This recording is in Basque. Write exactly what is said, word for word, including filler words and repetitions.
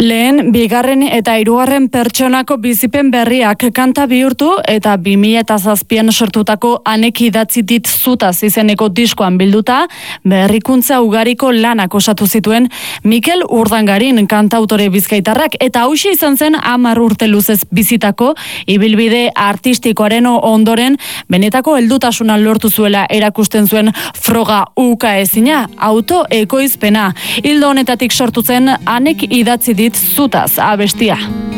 Lehen, bigarren eta hirugarren pertsonako bizipen berriak kanta bihurtu eta bi mila zazpian sortutako Anek idatzi dit zutaz izeneko diskoan bilduta, berrikuntza ugariko lanak osatu zituen Mikel Urdangarin kantautore bizkaitarrak, eta hauxe izan zen hamar urte luzez bizitako ibilbide artistikoaren ondoren benetako heldutasuna lortu zuela erakusten zuen froga uka ezina, autoekoizpena. Hildo honetatik sortu zen Anek idatzi dit zutaz abestia.